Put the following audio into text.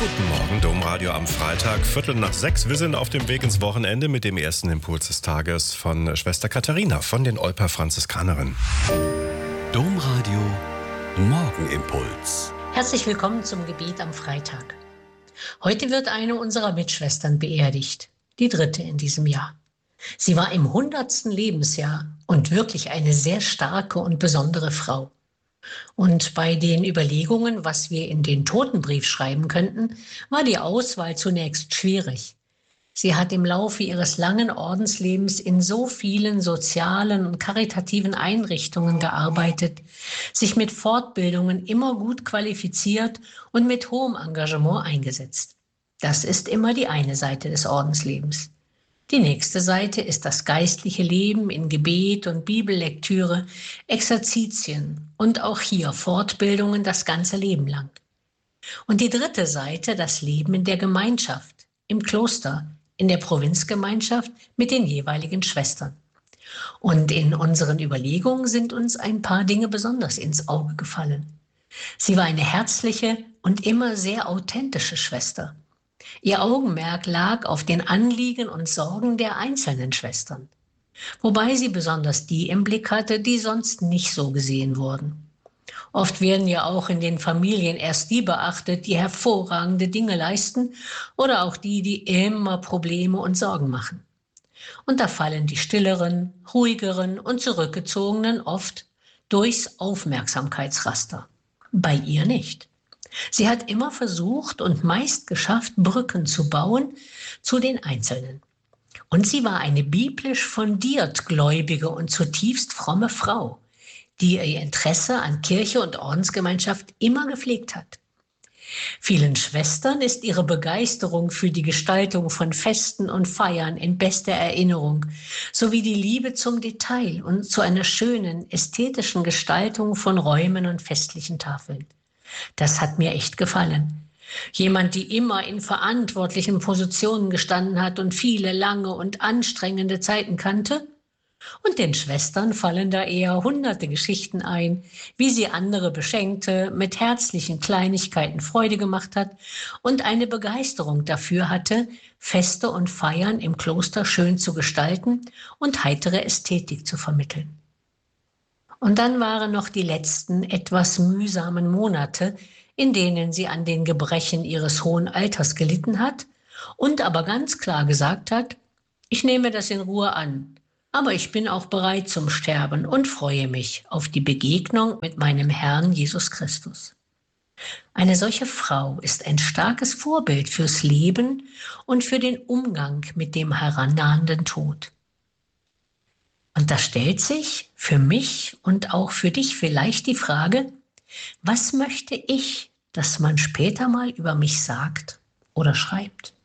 Guten Morgen, Domradio am Freitag, 5:45. Wir sind auf dem Weg ins Wochenende mit dem ersten Impuls des Tages von Schwester Katharina von den Olper Franziskanerinnen. Domradio Morgenimpuls. Herzlich willkommen zum Gebet am Freitag. Heute wird eine unserer Mitschwestern beerdigt, die dritte in diesem Jahr. Sie war im 100. Lebensjahr und wirklich eine sehr starke und besondere Frau. Und bei den Überlegungen, was wir in den Totenbrief schreiben könnten, war die Auswahl zunächst schwierig. Sie hat im Laufe ihres langen Ordenslebens in so vielen sozialen und karitativen Einrichtungen gearbeitet, sich mit Fortbildungen immer gut qualifiziert und mit hohem Engagement eingesetzt. Das ist immer die eine Seite des Ordenslebens. Die nächste Seite ist das geistliche Leben in Gebet und Bibellektüre, Exerzitien und auch hier Fortbildungen das ganze Leben lang. Und die dritte Seite, das Leben in der Gemeinschaft, im Kloster, in der Provinzgemeinschaft mit den jeweiligen Schwestern. Und in unseren Überlegungen sind uns ein paar Dinge besonders ins Auge gefallen. Sie war eine herzliche und immer sehr authentische Schwester. Ihr Augenmerk lag auf den Anliegen und Sorgen der einzelnen Schwestern, wobei sie besonders die im Blick hatte, die sonst nicht so gesehen wurden. Oft werden ja auch in den Familien erst die beachtet, die hervorragende Dinge leisten oder auch die, die immer Probleme und Sorgen machen. Und da fallen die stilleren, ruhigeren und zurückgezogenen oft durchs Aufmerksamkeitsraster. Bei ihr nicht. Sie hat immer versucht und meist geschafft, Brücken zu bauen zu den Einzelnen. Und sie war eine biblisch fundiert gläubige und zutiefst fromme Frau, die ihr Interesse an Kirche und Ordensgemeinschaft immer gepflegt hat. Vielen Schwestern ist ihre Begeisterung für die Gestaltung von Festen und Feiern in bester Erinnerung, sowie die Liebe zum Detail und zu einer schönen, ästhetischen Gestaltung von Räumen und festlichen Tafeln. Das hat mir echt gefallen. Jemand, die immer in verantwortlichen Positionen gestanden hat und viele lange und anstrengende Zeiten kannte. Und den Schwestern fallen da eher hunderte Geschichten ein, wie sie andere beschenkte, mit herzlichen Kleinigkeiten Freude gemacht hat und eine Begeisterung dafür hatte, Feste und Feiern im Kloster schön zu gestalten und heitere Ästhetik zu vermitteln. Und dann waren noch die letzten, etwas mühsamen Monate, in denen sie an den Gebrechen ihres hohen Alters gelitten hat und aber ganz klar gesagt hat, ich nehme das in Ruhe an, aber ich bin auch bereit zum Sterben und freue mich auf die Begegnung mit meinem Herrn Jesus Christus. Eine solche Frau ist ein starkes Vorbild fürs Leben und für den Umgang mit dem herannahenden Tod. Und da stellt sich für mich und auch für dich vielleicht die Frage, was möchte ich, dass man später mal über mich sagt oder schreibt?